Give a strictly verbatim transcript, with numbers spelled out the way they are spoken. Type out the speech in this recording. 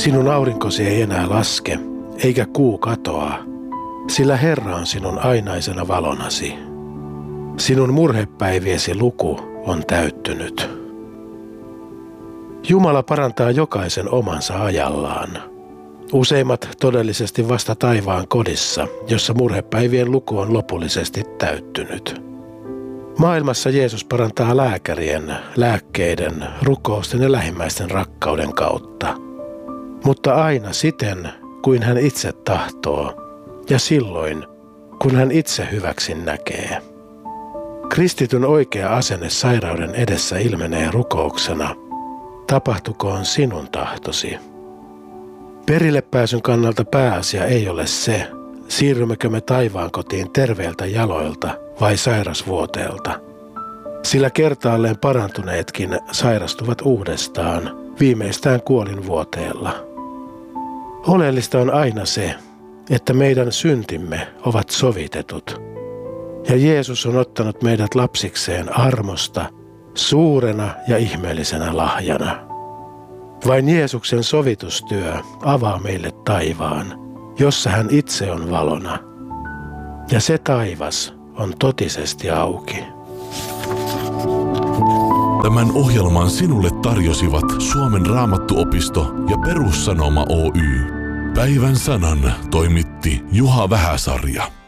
Sinun aurinkosi ei enää laske, eikä kuu katoa, sillä Herra on sinun ainaisena valonasi. Sinun murhepäiviesi luku on täyttynyt. Jumala parantaa jokaisen omansa ajallaan. Useimmat todellisesti vasta taivaan kodissa, jossa murhepäivien luku on lopullisesti täyttynyt. Maailmassa Jeesus parantaa lääkärien, lääkkeiden, rukousten ja lähimmäisten rakkauden kautta. Mutta aina siten, kuin hän itse tahtoo, ja silloin, kun hän itse hyväksin näkee. Kristityn oikea asenne sairauden edessä ilmenee rukouksena. Tapahtukoon sinun tahtosi. Perille pääsyn kannalta pääasia ei ole se, siirrymmekö me taivaan kotiin terveiltä jaloilta vai sairasvuoteelta. Sillä kertaalleen parantuneetkin sairastuvat uudestaan, viimeistään kuolinvuoteella. Oleellista on aina se, että meidän syntimme ovat sovitetut. Ja Jeesus on ottanut meidät lapsikseen armosta, suurena ja ihmeellisenä lahjana. Vain Jeesuksen sovitustyö avaa meille taivaan, jossa hän itse on valona. Ja se taivas on totisesti auki. Tämän ohjelman sinulle tarjosivat Suomen Raamattuopisto ja Perussanoma Oy. Päivän sanan toimitti Juha Vähäsarja.